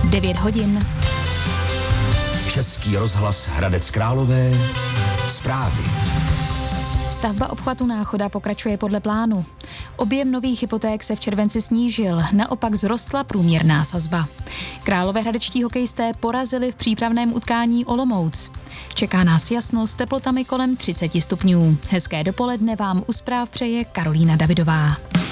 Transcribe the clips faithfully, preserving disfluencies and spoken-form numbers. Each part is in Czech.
devět hodin. Český rozhlas Hradec Králové. Zprávy. Stavba obchvatu Náchoda pokračuje podle plánu. Objem nových hypoték se v červenci snížil, naopak zrostla průměrná sazba. Královéhradečtí hokejisté porazili v přípravném utkání Olomouc. Čeká nás jasno s teplotami kolem třicet stupňů. Hezké dopoledne vám u zpráv přeje Karolína Davidová.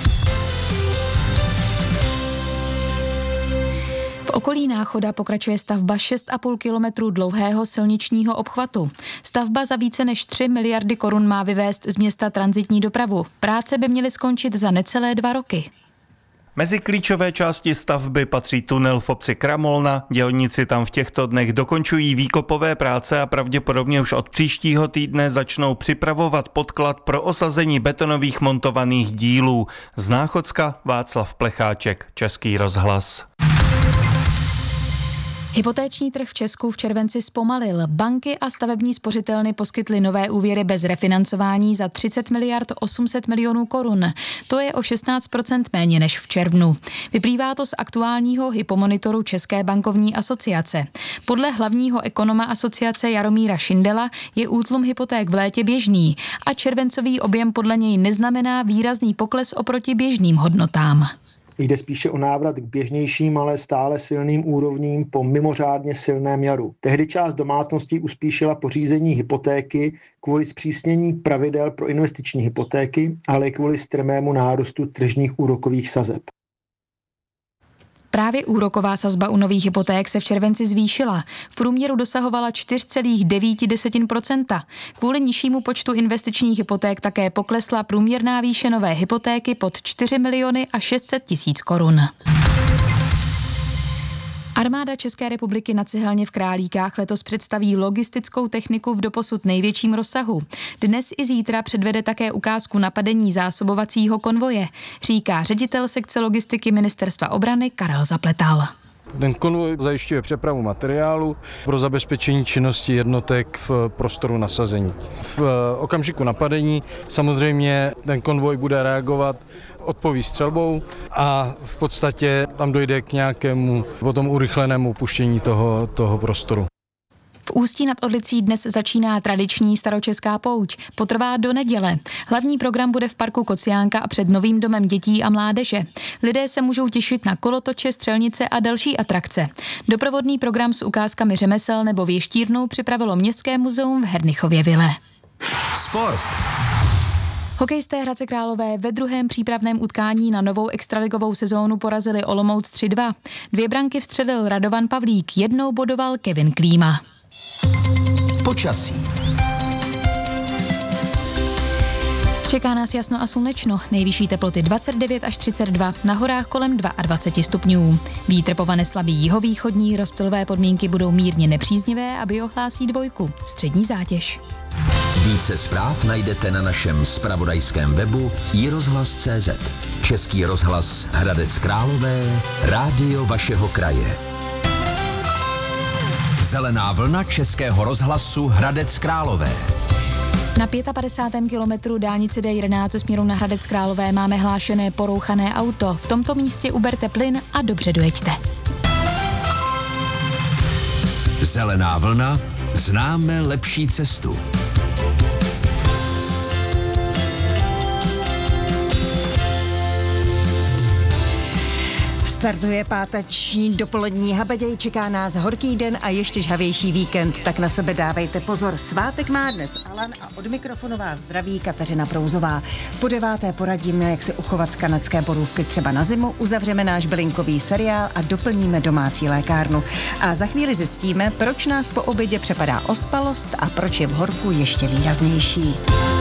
V okolí Náchoda pokračuje stavba šest a půl kilometru dlouhého silničního obchvatu. Stavba za více než tři miliardy korun má vyvést z města tranzitní dopravu. Práce by měly skončit za necelé dva roky. Mezi klíčové části stavby patří tunel v obci Kramolna. Dělníci tam v těchto dnech dokončují výkopové práce a pravděpodobně už od příštího týdne začnou připravovat podklad pro osazení betonových montovaných dílů. Z Náchodska Václav Plecháček, Český rozhlas. Hypotéční trh v Česku v červenci zpomalil. Banky a stavební spořitelny poskytly nové úvěry bez refinancování za třicet miliard osm set milionů korun. To je o šestnáct procent méně než v červnu. Vyplývá to z aktuálního hypomonitoru České bankovní asociace. Podle hlavního ekonoma asociace Jaromíra Šindela je útlum hypoték v létě běžný a červencový objem podle něj neznamená výrazný pokles oproti běžným hodnotám. Jde spíše o návrat k běžnějším, ale stále silným úrovním po mimořádně silném jaru. Tehdy část domácností uspíšila pořízení hypotéky kvůli zpřísnění pravidel pro investiční hypotéky, ale i kvůli strmému nárůstu tržních úrokových sazeb. Právě úroková sazba u nových hypoték se v červenci zvýšila. V průměru dosahovala čtyři celá devět procenta. Kvůli nižšímu počtu investičních hypoték také poklesla průměrná výše nové hypotéky pod čtyři miliony a šest set tisíc korun. Armáda České republiky na cihelně v Králíkách letos představí logistickou techniku v doposud největším rozsahu. Dnes i zítra předvede také ukázku napadení zásobovacího konvoje, říká ředitel sekce logistiky Ministerstva obrany Karel Zapletal. Ten konvoj zajišťuje přepravu materiálu pro zabezpečení činnosti jednotek v prostoru nasazení. V okamžiku napadení samozřejmě ten konvoj bude reagovat odpoví střelbou a v podstatě tam dojde k nějakému potom urychlenému puštění toho, toho prostoru. V Ústí nad Orlicí dnes začíná tradiční staročeská pouť. Potrvá do neděle. Hlavní program bude v parku Kociánka a před novým domem dětí a mládeže. Lidé se můžou těšit na kolotoče, střelnice a další atrakce. Doprovodný program s ukázkami řemesel nebo věštírnou připravilo Městské muzeum v Hernichově Vile. Sport. Hokejisté Hradce Králové ve druhém přípravném utkání na novou extraligovou sezónu porazili Olomouc tři dva. Dvě branky vstřelil Radovan Pavlík, jednou bodoval Kevin Klíma. Počasí. Čeká nás jasno a slunečno, nejvyšší teploty dvacet devět až třicet dva, na horách kolem dvacet dva stupňů. Vítr povane slabý jihovýchodní, rozptylové podmínky budou mírně nepříznivé a biohlásí dvojku, střední zátěž. Více zpráv najdete na našem zpravodajském webu i rozhlas tečka cé zet. Český rozhlas Hradec Králové, rádio vašeho kraje. Zelená vlna Českého rozhlasu Hradec Králové. Na padesátém pátém kilometru dálnice D jedenáct směru na Hradec Králové máme hlášené porouchané auto. V tomto místě uberte plyn a dobře dojeďte. Zelená vlna, známe lepší cestu. Startuje páteční dopolední habeděj, čeká nás horký den a ještě žhavější víkend, tak na sebe dávejte pozor. Svátek má dnes Alan a od mikrofonu vás zdraví Kateřina Prouzová. Po deváté poradíme, jak si uchovat kanadské borůvky třeba na zimu, uzavřeme náš bylinkový seriál a doplníme domácí lékárnu. A za chvíli zjistíme, proč nás po obědě přepadá ospalost a proč je v horku ještě výraznější.